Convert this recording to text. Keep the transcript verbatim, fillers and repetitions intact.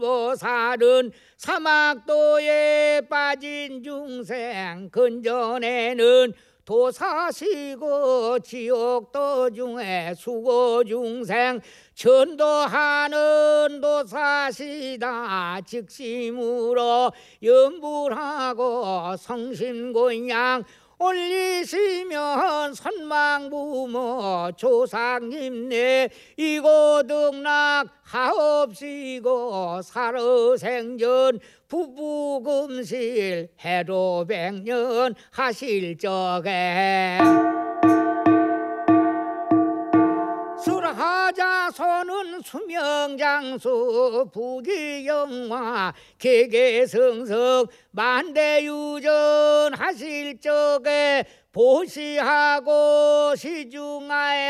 보살은 사막도에 빠진 중생 근전에는 도사시고 지옥도 중에 수고 중생 전도하는 도사시다. 직심으로 염불하고 성심곤양 올리시면 선망부모 조상님네 이고등락 하옵시고 살어생전 부부금실 해로백년 하실 적에 술하자손은 수명장수 부귀영화 계계성성 만대유전 하실 적에 보시하고 시중하에